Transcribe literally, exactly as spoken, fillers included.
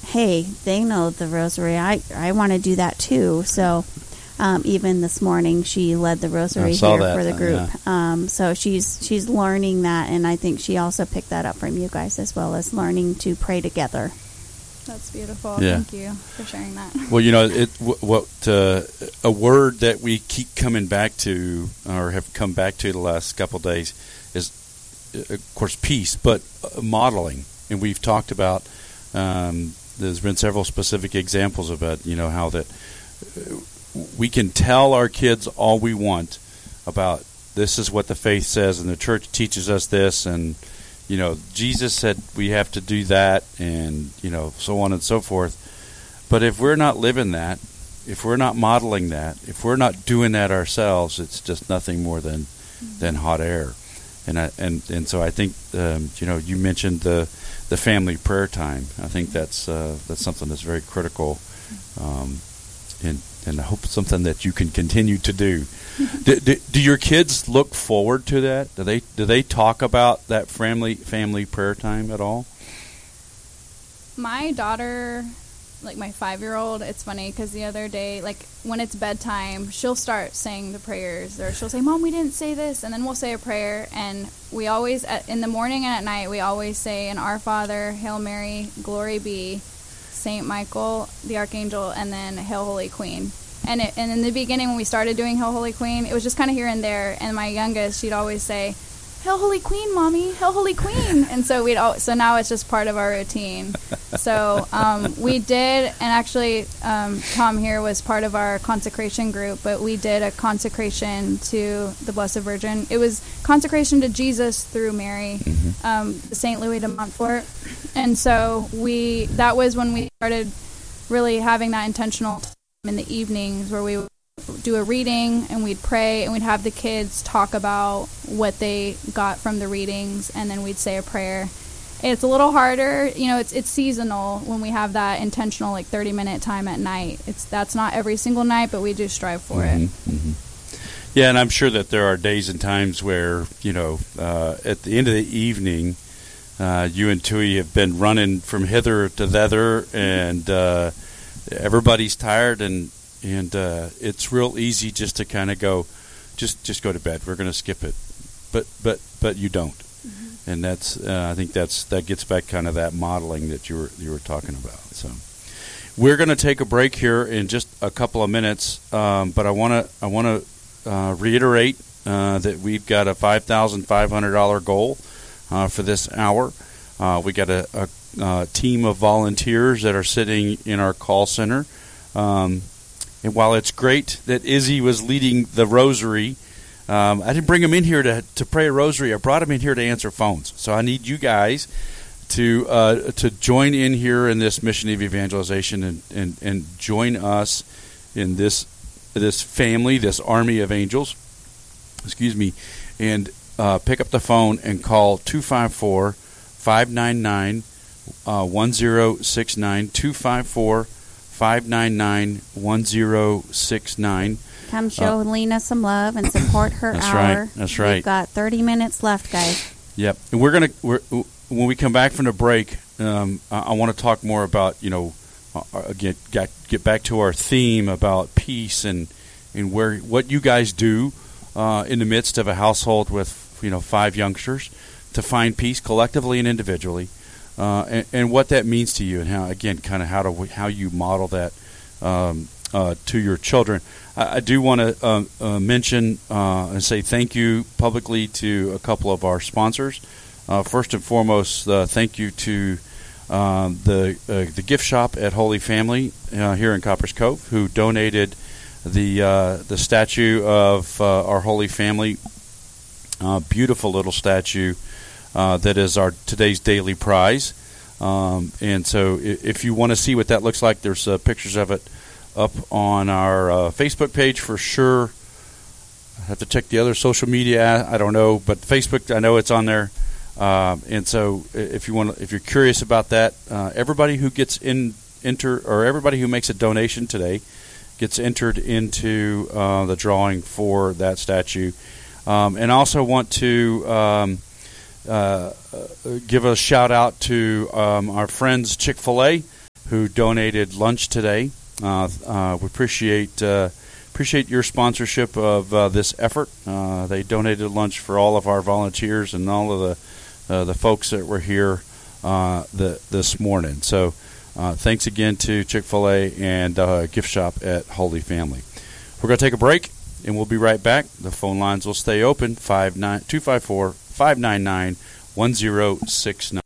hey, they know the rosary. I, I want to do that too. So um, even this morning, she led the rosary here that. for the group. Yeah. Um, so she's she's learning that, and I think she also picked that up from you guys as well as learning to pray together. That's beautiful. Yeah. Thank you for sharing that. Well, you know, it what uh, a word that we keep coming back to, or have come back to the last couple of days, is, of course, peace, but uh, modeling. And we've talked about. Um, there's been several specific examples of it. You know how that uh, we can tell our kids all we want about this is what the faith says, and the church teaches us this, and you know, Jesus said we have to do that, and, you know, so on and so forth. But if we're not living that, if we're not modeling that, if we're not doing that ourselves, it's just nothing more than mm-hmm. than hot air. And I, and and so I think, um, you know, you mentioned the the family prayer time. I think that's uh, that's something that's very critical, um, and and I hope something that you can continue to do. do, do. Do your kids look forward to that? Do they do they talk about that family family prayer time at all? My daughter, like my five-year-old, it's funny because the other day, like when it's bedtime, she'll start saying the prayers, or she'll say, "Mom, we didn't say this," and then we'll say a prayer. And we always, at, in the morning and at night, we always say an Our Father, Hail Mary, Glory be, Saint Michael, the Archangel, and then Hail Holy Queen. And it, and in the beginning, when we started doing Hail Holy Queen, it was just kind of here and there. And my youngest, she'd always say, "Hail Holy Queen, Mommy, Hail Holy Queen." And so we'd al- so now it's just part of our routine. So um, we did, and actually um, Tom here was part of our consecration group, but we did a consecration to the Blessed Virgin. It was consecration to Jesus through Mary, mm-hmm. um, Saint Louis de Montfort. And so we that was when we started really having that intentional time in the evenings where we would do a reading and we'd pray and we'd have the kids talk about what they got from the readings, and then we'd say a prayer. It's a little harder, you know, it's it's seasonal when we have that intentional like thirty minute time at night. It's that's not every single night, but we do strive for mm-hmm, it. Mm-hmm. Yeah, and I'm sure that there are days and times where, you know, uh, at the end of the evening, uh, you and Tui have been running from hither to thither, and uh, everybody's tired, and and uh, it's real easy just to kind of go, just just go to bed. We're going to skip it, but but but you don't. And that's, uh, I think that's that gets back kind of that modeling that you were you were talking about. So we're going to take a break here in just a couple of minutes, um, but I want to I want to uh, reiterate uh, that we've got a five thousand five hundred dollar goal uh, for this hour. Uh, we got a, a, a team of volunteers that are sitting in our call center, um, and while it's great that Izzy was leading the rosary. Um, I didn't bring him in here to to pray a rosary. I brought him in here to answer phones. So I need you guys to uh, to join in here in this mission of evangelization and, and, and join us in this this family, this army of angels. Excuse me, and uh, pick up the phone and call two five four, five nine nine, one zero six nine, two five four, five nine nine, one zero six nine. Come show uh, Lena some love and support her that's hour. Right, that's right. We've got thirty minutes left, guys. Yep. And we're gonna we're, when we come back from the break, um, I, I want to talk more about, you know, uh, get get get back to our theme about peace and and where what you guys do uh, in the midst of a household with, you know, five youngsters to find peace collectively and individually, uh, and, and what that means to you, and how, again, kind of how to how you model that. Um, Uh, to your children. I, I do want to uh, uh, mention uh, and say thank you publicly to a couple of our sponsors. Uh, first and foremost, uh, thank you to uh, the uh, the gift shop at Holy Family uh, here in Copper's Cove, who donated the uh, the statue of uh, our Holy Family. Uh, beautiful little statue uh, that is our today's daily prize. Um, and so, if, if you want to see what that looks like, there's uh, pictures of it up on our uh, Facebook page for sure. I have to check the other social media. I don't know, but Facebook, I know it's on there. Um, and so, if you want, if you're curious about that, uh, everybody who gets in enter or everybody who makes a donation today gets entered into uh, the drawing for that statue. Um, and I also want to um, uh, give a shout out to um, our friends Chick-fil-A, who donated lunch today. Uh, uh, we appreciate uh, appreciate your sponsorship of uh, this effort. Uh, they donated lunch for all of our volunteers and all of the uh, the folks that were here uh, the, this morning. So uh, thanks again to Chick-fil-A and uh, Gift Shop at Holy Family. We're going to take a break, and we'll be right back. The phone lines will stay open, two five four, five nine nine, one zero six nine.